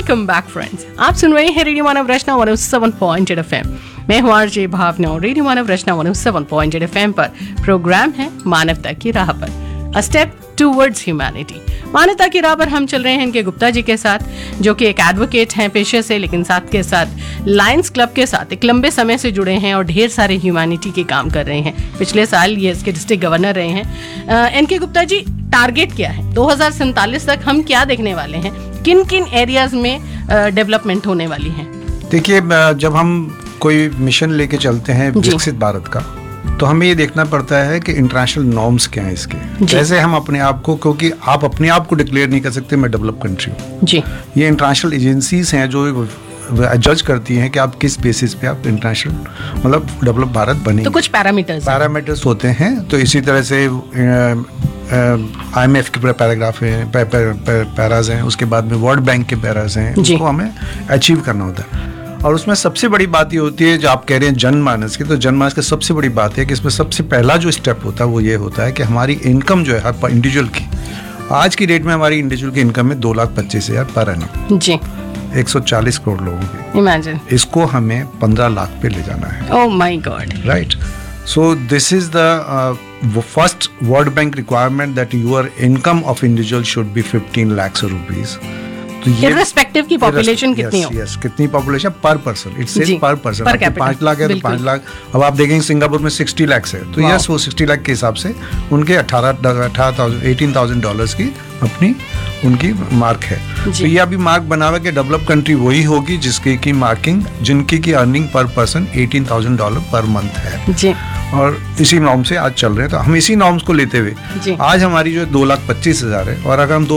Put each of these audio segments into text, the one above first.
Welcome back friends, आप सुन रहे हैं रेडियो मानव रचना 107.8 FM। मैं हूं आरजे भावना और रेडियो मानव रचना 107.8 FM पर प्रोग्राम है मानवता की राह पर, अ स्टेप टूवर्ड्स ह्यूमैनिटी। मानवता की राह पर हम चल रहे हैं इनके गुप्ता जी के साथ, जो कि एक एडवोकेट हैं पेशे से, लेकिन साथ के साथ लायंस क्लब के साथ एक लंबे समय से जुड़े हैं और ढेर सारे ह्यूमैनिटी के काम कर रहे हैं। पिछले साल ये इसके डिस्ट्रिक्ट गवर्नर रहे हैं। इनके गुप्ता जी, टारगेट क्या है 2047 तक? हम क्या देखने वाले हैं? किन किन एरियाज में डेवलपमेंट होने वाली है? देखिए, जब हम कोई मिशन लेके चलते हैं विकसित भारत का, तो हमें ये देखना पड़ता है कि इंटरनेशनल नॉर्म्स क्या हैं इसके। जैसे हम अपने आप को, क्योंकि आप अपने आप को डिक्लेयर नहीं कर सकते मैं डेवलप कंट्री हूँ जी, ये इंटरनेशनल एजेंसीज हैं जो जज करती हैं कि आप किस बेसिस पे आप इंटरनेशनल मतलब डेवलप भारत बने। तो कुछ पैरामीटर्स होते हैं। तो इसी तरह से IMF के पैराग्राफ हैं, पैराज हैं, उसके बाद में वर्ल्ड बैंक के पैराज हैं, उसको हमें अचीव करना होता है। और उसमें सबसे बड़ी बात ये होती है, जो आप कह रहे हैं जनमानस की, तो जनमानस की सबसे बड़ी बात है कि इसमें सबसे पहला जो स्टेप होता है वो ये होता है कि हमारी इनकम जो है हर इंडिविजुअल की, आज की डेट में हमारी इंडिविजुअल की इनकम है 2,25,000 पर एनम जी, 140 करोड़ लोगों की। इमेजिन, इसको हमें 15 लाख पे ले जाना है। Oh my God, right. So this is the first world bank requirement that your income of individual should be 15 lakh rupees. तो ये इर्रेस्पेक्टिव की पॉपुलेशन कितनी हो, कितनी पॉपुलेशन पर पर्सन, इट्स पर पर्सन। 5 लाख है तो 5 लाख। अब आप देखेंगे सिंगापुर में 60 लाख है, तो यस वो 60 लाख के हिसाब से उनके $18,000 की अपनी उनकी मार्क है। तो ये अभी मार्क बना हुआ कि डेवलप कंट्री वही होगी जिसकी की मार्किंग, जिनकी की earning per person $18,000 per month है जी। और इसी नॉर्म से आज चल रहे हैं। तो हम इसी नॉर्म्स को लेते हुए आज हमारी जो 2,25,000 है, और अगर हम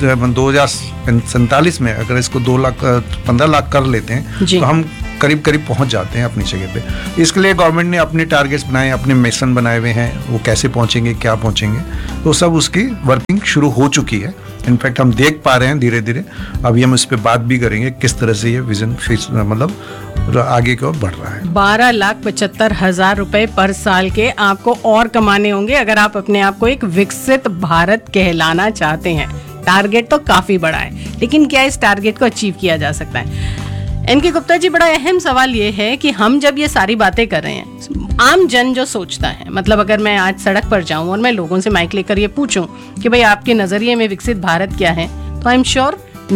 2047 में अगर इसको 15 लाख कर लेते हैं तो हम करीब करीब पहुंच जाते हैं अपनी जगह पे। इसके लिए गवर्नमेंट ने अपने टारगेट्स बनाए, अपने मिशन बनाए हुए हैं, वो कैसे पहुंचेंगे, क्या पहुंचेंगे, तो सब उसकी वर्किंग शुरू हो चुकी है। इनफैक्ट हम देख पा रहे हैं धीरे धीरे, अभी हम इस पे बात भी करेंगे किस तरह से ये विजन मतलब आगे की ओर बढ़ रहा है। 12,75,000 रुपए पर साल के आपको और कमाने होंगे अगर आप अपने आप को एक विकसित भारत कहलाना चाहते हैं। टारगेट तो काफी बड़ा है, लेकिन क्या इस टारगेट को अचीव किया जा सकता है? इनके गुप्ता जी, बड़ा अहम सवाल ये है कि हम जब ये सारी बातें कर रहे हैं, आम जन जो सोचता है, मतलब अगर मैं आज सड़क पर जाऊं और मैं लोगों से माइक लेकर ये पूछूं कि भाई आपके नजरिए में विकसित भारत क्या है, तो आई एम श्योर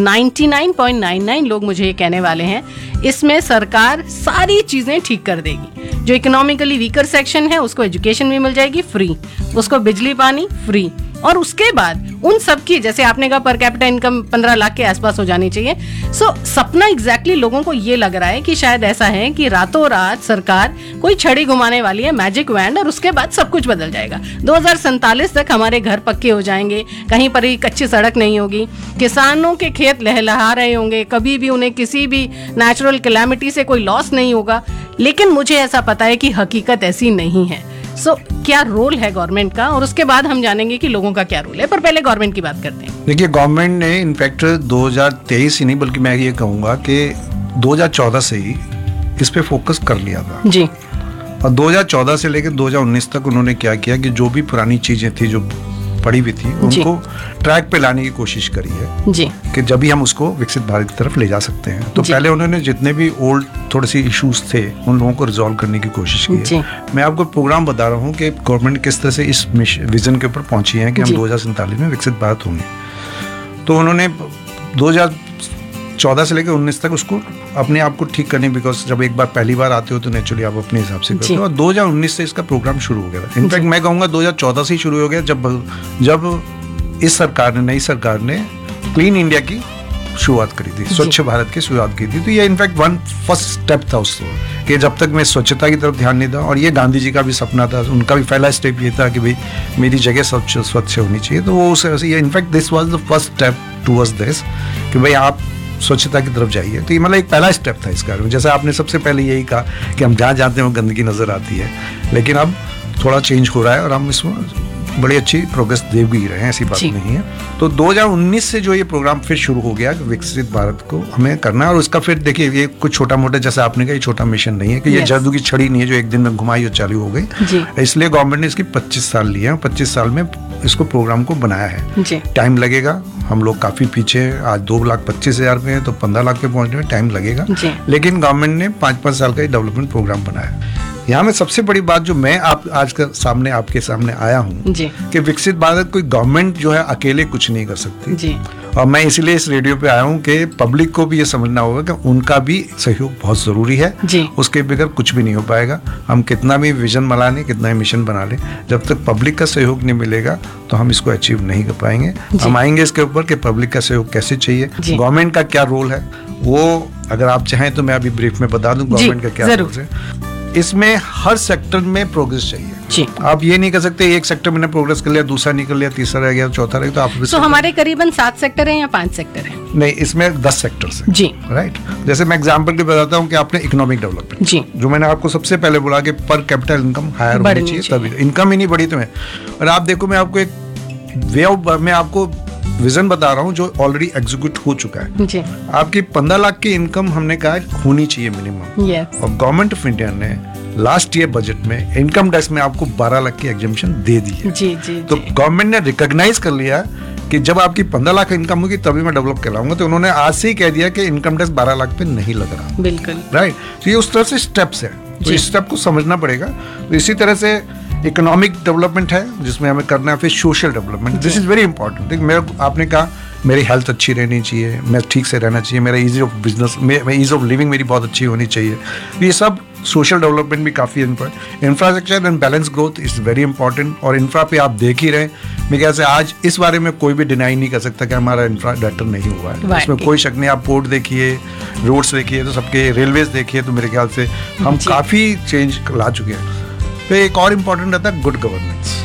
99.99 लोग मुझे ये कहने वाले हैं इसमें सरकार सारी चीजें ठीक कर देगी। जो इकोनॉमिकली वीकर सेक्शन है उसको एजुकेशन भी मिल जाएगी फ्री, उसको बिजली पानी फ्री, और उसके बाद उन सब की, जैसे आपने कहा, पर कैपिटा इनकम 15 लाख के आसपास हो जानी चाहिए। सपना एग्जैक्टली लोगों को ये लग रहा है कि शायद ऐसा है कि रातों रात सरकार कोई छड़ी घुमाने वाली है, मैजिक वैंड, और उसके बाद सब कुछ बदल जाएगा। 2047 तक हमारे घर पक्के हो जाएंगे, कहीं पर ही कच्ची सड़क नहीं होगी, किसानों के खेत लहलहा रहे होंगे, कभी भी उन्हें किसी भी नेचुरल कैलामिटी से कोई लॉस नहीं होगा। लेकिन मुझे ऐसा पता है कि हकीकत ऐसी नहीं है। क्या रोल है गवर्नमेंट का, और उसके बाद हम जानेंगे कि लोगों का क्या रोल है। पर पहले गवर्नमेंट की बात करते हैं। देखिए, गवर्नमेंट ने इनफैक्ट 2023 ही नहीं, बल्कि मैं ये कहूँगा कि 2014 से ही इस पे फोकस कर लिया था जी। और 2014 से लेकर 2019 तक उन्होंने क्या किया कि जो भी पुरानी चीजें थी जो पड़ी हुई थी उनको ट्रैक पे लाने की कोशिश करी है जी, कि जब भी हम उसको विकसित भारत की तरफ ले जा सकते हैं। तो पहले उन्होंने जितने भी ओल्ड थोड़े से इश्यूज थे उन लोगों को रिजॉल्व करने की कोशिश की है। मैं आपको प्रोग्राम बता रहा हूँ कि गवर्नमेंट किस तरह से इस विजन के ऊपर पहुंची है कि हम 2047 में विकसित भारत होंगे। तो उन्होंने 2014 से लेकर 19 तक उसको अपने आप को ठीक करने, बिकॉज जब एक बार पहली बार आते हो तो नेचुरली आप अपने हिसाब से करते हो, और 2019 से इसका प्रोग्राम शुरू हो गया था। इनफैक्ट मैं कहूँगा 2014 से ही शुरू हो गया, जब इस सरकार ने, नई सरकार ने क्लीन इंडिया की शुरुआत करी थी, स्वच्छ भारत की शुरुआत की थी। तो ये इनफैक्ट फर्स्ट स्टेप था उसको, कि जब तक मैं स्वच्छता की तरफ ध्यान नहीं था, और ये गांधी जी का भी सपना था, उनका भी पहला स्टेप ये था कि भाई मेरी जगह स्वच्छ होनी चाहिए। तो वो in fact this was the first step towards this, कि भाई आप स्वच्छता की तरफ जाइए। तो ये मतलब एक पहला स्टेप था इस कार्य में। जैसे आपने सबसे पहले यही कहा कि हम जहाँ जाते हैं वो गंदगी नजर आती है, लेकिन अब थोड़ा चेंज हो रहा है और हम इसमें बड़ी अच्छी प्रोग्रेस दे भी रहे हैं, ऐसी बात नहीं है। तो 2019 से जो ये प्रोग्राम फिर शुरू हो गया कि विकसित भारत को हमें करना है, और उसका फिर देखिए ये कुछ छोटा मोटा, जैसे आपने कहा, ये छोटा मिशन नहीं है कि ये जादू की छड़ी नहीं है जो एक दिन में घुमाई और चालू हो गई। इसलिए गवर्नमेंट ने इसकी 25 साल लिए हैं, 25 साल में इसको प्रोग्राम को बनाया है। टाइम लगेगा, हम लोग काफ़ी पीछे हैं। आज 2,25,000 पे हैं, तो 15 लाख पे पहुंचने में टाइम लगेगा, लेकिन गवर्नमेंट ने 5-5 साल का ये डेवलपमेंट प्रोग्राम बनाया। यहाँ में सबसे बड़ी बात जो मैं आज के सामने आपके सामने आया हूँ कि विकसित भारत कोई गवर्नमेंट जो है अकेले कुछ नहीं कर सकती जी। और मैं इसलिए इस रेडियो पे आया हूँ कि पब्लिक को भी ये समझना होगा कि उनका भी सहयोग बहुत ज़रूरी है जी। उसके बगैर कुछ भी नहीं हो पाएगा। हम कितना भी विजन बना लें, कितना भी मिशन बना लें, जब तक पब्लिक का सहयोग नहीं मिलेगा तो हम इसको अचीव नहीं कर पाएंगे। हम आएंगे इसके ऊपर कि पब्लिक का सहयोग कैसे चाहिए, गवर्नमेंट का क्या रोल है, वो अगर आप चाहें तो मैं अभी ब्रीफ में बता दूं गवर्नमेंट का क्या रोल है। इसमें हर सेक्टर में प्रोग्रेस चाहिए जी। आप ये नहीं कर सकते एक सेक्टर में प्रोग्रेस कर लिया, दूसरा नहीं कर लिया, तीसरा रह गया, चौथा रह गया, तो आप हमारे करीबन 7 सेक्टर हैं या 5 सेक्टर हैं? नहीं, इसमें 10 सेक्टर्स हैं जी। राइट, जैसे मैं एग्जांपल के बताता हूँ कि आपने इकोनॉमिक डेवलपमेंट जी, जो मैंने आपको सबसे पहले बोला कि पर कैपिटल इनकम हायर होनी चाहिए, तभी इनकम ही नहीं बढ़ी तो मैं। और आप देखो, मैं आपको एक वे ऑफ, मैं आपको विजन बता रहा हूँ जो ऑलरेडी एग्जीक्यूट हो चुका है जी। आपकी 15 लाख की इनकम हमने कहा होनी चाहिए मिनिमम yes। और गवर्नमेंट ऑफ इंडिया ने लास्ट ईयर बजट में इनकम टैक्स में आपको 12 लाख की एग्जेम्पशन दे दी है जी, जी, तो गवर्नमेंट ने रिकॉग्नाइज कर लिया कि जब आपकी 15 लाख इनकम होगी तभी मैं डेवलप कहलाऊंगा। तो उन्होंने आज से ही कह दिया कि इनकम टैक्स 12 लाख पे नहीं लग रहा। बिल्कुल राइट। तो ये उस तरह से स्टेप्स है, तो इस स्टेप को समझना पड़ेगा। तो इसी तरह से इकोनॉमिक डेवलपमेंट है जिसमें हमें करना है, फिर social development, this is very important. देखिए, आपने कहा मेरी हेल्थ अच्छी रहनी चाहिए, मैं ठीक से रहना चाहिए, मेरा easy of business, ease of living मेरी बहुत अच्छी होनी चाहिए। ये सब सोशल डेवलपमेंट भी काफ़ी important. Infrastructure and balance growth is very important. और इंफ्रा पे आप देख ही रहे, मेरे ख्याल से आज इस बारे में कोई भी डिनाई नहीं कर सकता कि हमारा इंफ्रा बेटर नहीं हुआ है, इसमें कोई शक नहीं। आप पोर्ट देखिए, रोड्स देखिए, तो सबके रेलवेज देखिए, तो मेरे ख्याल से हम काफ़ी चेंज ला चुके हैं। तो एक और इम्पॉर्टेंट रहता है गुड गवर्नेंस।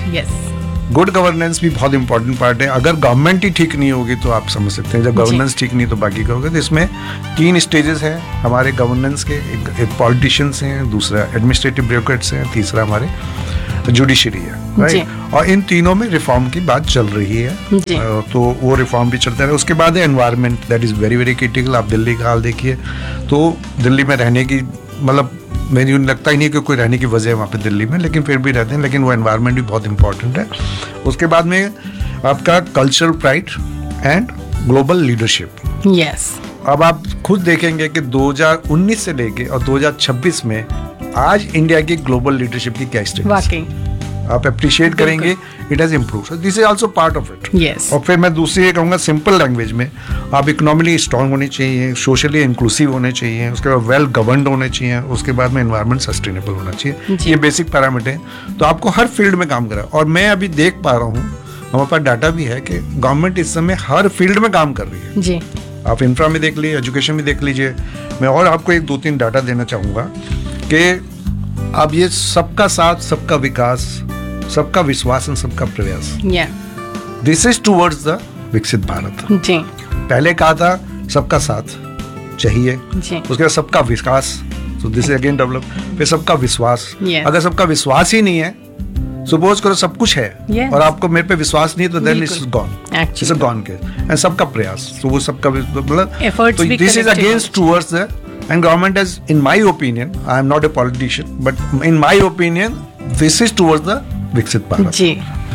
गुड गवर्नेंस भी बहुत इंपॉर्टेंट पार्ट है। अगर गवर्नमेंट ही ठीक नहीं होगी तो आप समझ सकते हैं, जब गवर्नेंस ठीक नहीं तो बाकी का होगा। तो इसमें 3 स्टेजेस हैं हमारे गवर्नेंस के, एक पॉलिटिशियंस हैं, दूसरा एडमिनिस्ट्रेटिव ब्यूरोक्रेट्स हैं, तीसरा हमारे जुडिशरी है, राइट। और इन तीनों में रिफॉर्म की बात चल रही है, तो वो रिफॉर्म भी चलता है। उसके बाद है environment, that is very very critical. आप दिल्ली का हाल देखिए, तो दिल्ली में रहने की मतलब मुझे लगता ही नहीं कि कोई रहने की वजह है वहाँ पे दिल्ली में, लेकिन फिर भी रहते हैं, लेकिन वो एनवायरनमेंट भी बहुत इंपॉर्टेंट है। उसके बाद में आपका cultural pride and global leadership. Yes, अब आप खुद देखेंगे कि 2019 से लेके और 2026 में आज इंडिया की ग्लोबल लीडरशिप की क्या स्टेटस, वाकई आप अप्रिशिएट करेंगे, it has improved, this is also part of it. Yes, और फिर मैं दूसरी ये कहूँगा सिंपल लैंग्वेज में, आप इकोनॉमिकली स्ट्रांग होने चाहिए, सोशली इंक्लूसिव होने चाहिए, उसके बाद वेल गवर्नड होने चाहिए, उसके बाद में एनवायरनमेंट सस्टेनेबल होना चाहिए। ये बेसिक पैरामीटर हैं, तो आपको हर फील्ड में काम करा। और मैं अभी देख पा रहा हूँ, हमारे पास डाटा भी है कि गवर्नमेंट इस समय हर फील्ड में काम कर रही है जी। आप इंफ्रा में देख लीजिए, एजुकेशन में देख लीजिए। मैं और आपको 1-2-3 डाटा देना चाहूँगा कि अब ये सबका साथ, सबका विकास, सबका विश्वास और सबका प्रयास, दिस इज टूवर्ड्स द विकसित भारत जी। पहले कहा था सबका साथ चाहिए, उसके बाद सबका विकास, तो दिस इज अगेन डेवलप, फिर सबका विश्वास। अगर सबका विश्वास ही नहीं है, सपोज करो सब कुछ है और आपको मेरे पे विश्वास नहीं है, तो then it's gone, it's a gone case. And सबका प्रयास, तो वो सबका मतलब, तो this is against towards the, and government has, in my opinion, I am not a politician, but in my opinion, this is towards the विकसित भारत जी।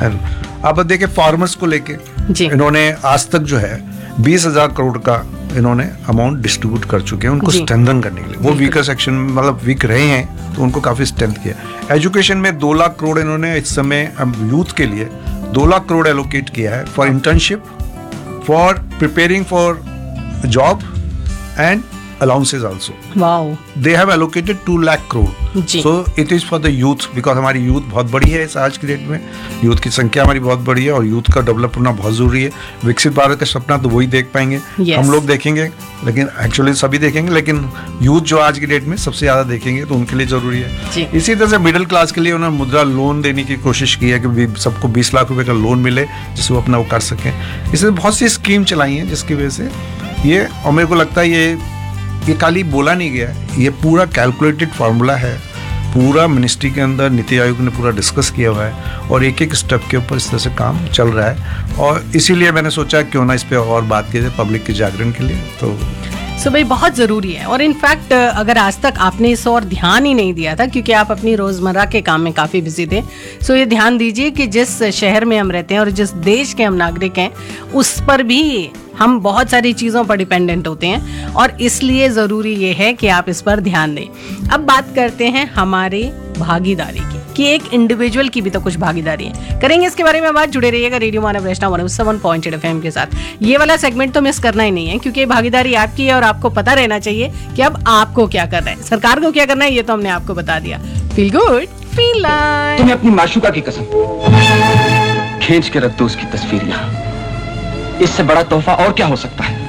आप देखिए फार्मर्स को लेके इन्होंने आज तक जो है 20,000 करोड़ का इन्होंने अमाउंट डिस्ट्रीब्यूट कर चुके हैं उनको स्ट्रेंथन करने के लिए। वो वीकर सेक्शन मतलब वीक रहे हैं, तो उनको काफी स्ट्रेंथ किया। एजुकेशन में 2 लाख करोड़ इन्होंने इस समय यूथ के लिए 2 लाख करोड़ एलोकेट किया है for internship, for preparing for job and allowances also. Wow. They have allocated 2 lakh crore. So it is for the youth, because हमारी यूथ बहुत बड़ी है इस आज की डेट में, यूथ की संख्या हमारी बहुत बड़ी है और यूथ का डेवलप होना बहुत जरूरी है। विकसित भारत का सपना तो वही देख पाएंगे, हम लोग देखेंगे, लेकिन एक्चुअली सभी देखेंगे, लेकिन यूथ जो आज की डेट में सबसे ज्यादा देखेंगे, तो उनके लिए जरूरी है। इसी तरह से मिडिल क्लास के लिए उन्होंने मुद्रा लोन देने की कोशिश की है कि सबको 20 लाख रुपए का लोन मिले जिससे वो अपना वो कर सकें। इससे बहुत सी स्कीम चलाई है जिसकी वजह से ये, और मेरे को लगता है ये खाली बोला नहीं गया, ये पूरा कैलकुलेटेड फार्मूला है, पूरा मिनिस्ट्री के अंदर नीति आयोग ने पूरा डिस्कस किया हुआ है और एक एक स्टेप के ऊपर इस तरह से काम चल रहा है। और इसीलिए मैंने सोचा क्यों ना इस पे और बात की जाए पब्लिक के जागरण के लिए। तो सो भाई बहुत ज़रूरी है। और इनफैक्ट अगर आज तक आपने इस और ध्यान ही नहीं दिया था क्योंकि आप अपनी रोज़मर्रा के काम में काफ़ी बिजी थे, सो ये ध्यान दीजिए कि जिस शहर में हम रहते हैं और जिस देश के हम नागरिक हैं उस पर भी हम बहुत सारी चीज़ों पर डिपेंडेंट होते हैं और इसलिए ज़रूरी ये है कि आप इस पर ध्यान दें। अब बात करते हैं हमारी भागीदारी की कि एक इंडिविजुअल की भी तो कुछ भागीदारी है। करेंगे इसके बारे में बात, जुड़े रहिएगा रेडियो मानव वैष्णव 107.8 FM के साथ। ये वाला सेगमेंट तो मिस करना ही नहीं है क्योंकि भागीदारी आपकी है और आपको पता रहना चाहिए कि अब आपको क्या करना है, सरकार को क्या करना है, ये तो हमने आपको बता दिया। Feel good feel like. तुम्हें अपनी माशूका की कसम खींच के रख दो उसकी तस्वीर यहाँ। इससे बड़ा तोहफा और क्या हो सकता है?